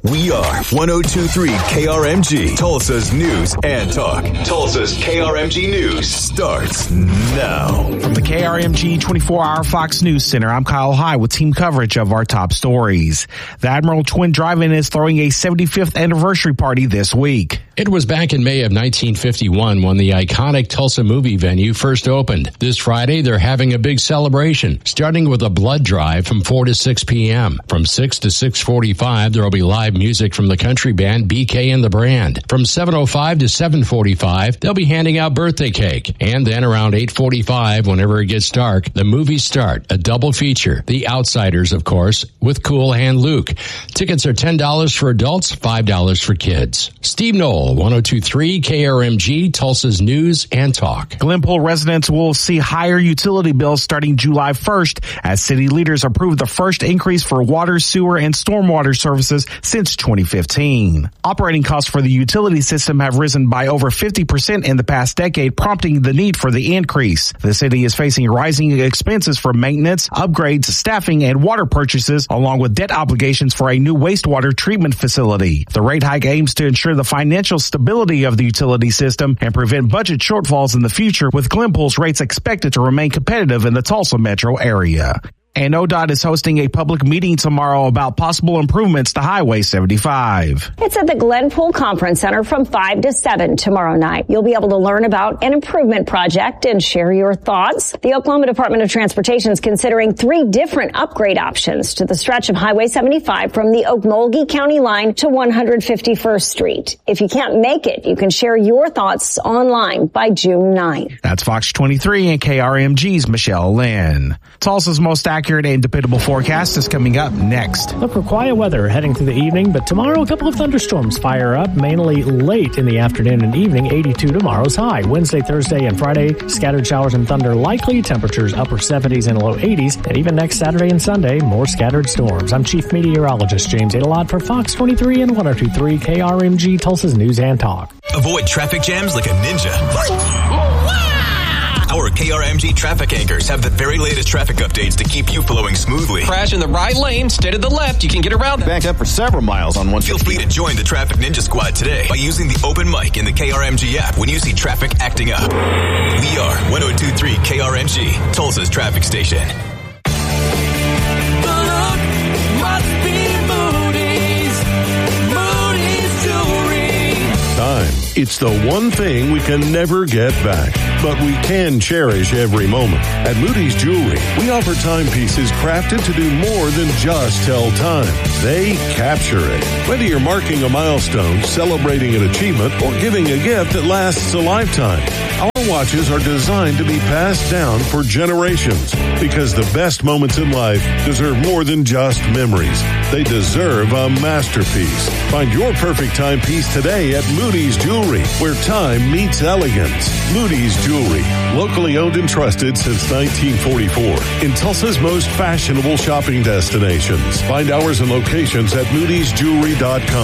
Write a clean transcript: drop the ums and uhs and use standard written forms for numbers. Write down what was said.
We are 102.3 KRMG, Tulsa's news and talk. Tulsa's KRMG News starts now. From the KRMG 24-hour Fox News Center, I'm Kyle High with team coverage of our top stories. The Admiral Twin Drive-In is throwing a 75th anniversary party this week. It was back in May of 1951 when the iconic Tulsa movie venue first opened. This Friday, they're having a big celebration, starting with a blood drive from 4 to 6 p.m. From 6 to 6:45, there will be live music from the country band BK and the Brand. From 7:05 to 7:45, they'll be handing out birthday cake. And then around 8:45, whenever it gets dark, the movies start, a double feature. The Outsiders, of course, with Cool Hand Luke. Tickets are $10 for adults, $5 for kids. Steve Knoll, 102.3 KRMG, Tulsa's news and talk. Glenpool residents will see higher utility bills starting July 1st as city leaders approve the first increase for water, sewer, and stormwater services since 2015. Operating costs for the utility system have risen by over 50% in the past decade, prompting the need for the increase. The city is facing rising expenses for maintenance, upgrades, staffing, and water purchases, along with debt obligations for a new wastewater treatment facility. The rate hike aims to ensure the financial stability of the utility system and prevent budget shortfalls in the future, with Glenpool's rates expected to remain competitive in the Tulsa metro area. And ODOT is hosting a public meeting tomorrow about possible improvements to Highway 75. It's at the Glenpool Conference Center from 5 to 7 tomorrow night. You'll be able to learn about an improvement project and share your thoughts. The Oklahoma Department of Transportation is considering 3 different upgrade options to the stretch of Highway 75 from the Okmulgee County line to 151st Street. If you can't make it, you can share your thoughts online by June 9th. That's Fox 23 and KRMG's Michelle Lynn. Tulsa's most accurate and dependable forecast is coming up next. Look for quiet weather heading through the evening, but tomorrow a couple of thunderstorms fire up, mainly late in the afternoon and evening. 82 tomorrow's high. Wednesday, Thursday, and Friday, scattered showers and thunder likely. Temperatures upper 70s and low 80s. And even next Saturday and Sunday, more scattered storms. I'm Chief Meteorologist James Adelot for Fox 23 and 102.3 KRMG, Tulsa's News and Talk. Avoid traffic jams like a ninja. Our KRMG traffic anchors have the very latest traffic updates to keep you flowing smoothly. Crash in the right lane, stay to the left, you can get around. Back up for several miles on one. Feel free to join the Traffic Ninja Squad today by using the open mic in the KRMG app when you see traffic acting up. We are 102.3 KRMG, Tulsa's traffic station. Time. It's the one thing we can never get back, but we can cherish every moment. At Moody's Jewelry, we offer timepieces crafted to do more than just tell time. They capture it. Whether you're marking a milestone, celebrating an achievement, or giving a gift that lasts a lifetime, our watches are designed to be passed down for generations, because the best moments in life deserve more than just memories. They deserve a masterpiece. Find your perfect timepiece today at Moody's Jewelry, where time meets elegance. Moody's Jewelry, locally owned and trusted since 1944 in Tulsa's most fashionable shopping destinations. Find hours and locations at moodysjewelry.com.